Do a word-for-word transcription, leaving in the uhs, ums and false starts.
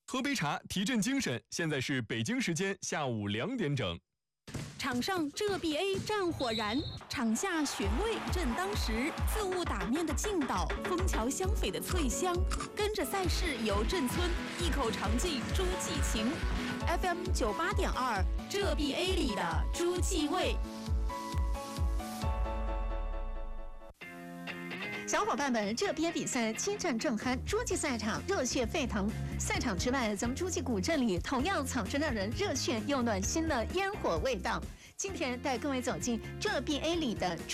喝杯茶，提振精神。现在是北京时间下午两点整。 场上浙 B A 战火燃，场下寻味正当时。自误打面的劲道，枫桥香榧的脆香，跟着赛事游镇村，一口尝尽诸暨情。F M 九八点二，浙 B A 里的诸暨味。 小伙伴们，这边比赛激战正酣，诸暨赛场热血沸腾。赛场之外，咱们诸暨古镇里同样藏着让人热血又暖心的烟火味道。今天带各位走进这 B A 里的